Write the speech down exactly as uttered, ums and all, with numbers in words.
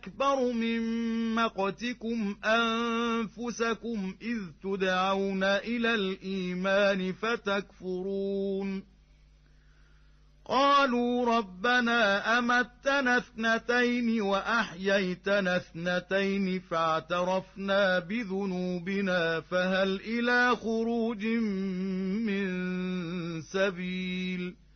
أكبر من مقتكم أنفسكم إذ تدعون إلى الإيمان فتكفرون قالوا ربنا أمتنا اثنتين وأحييتنا اثنتين فاعترفنا بذنوبنا فهل إلى خروج من سبيل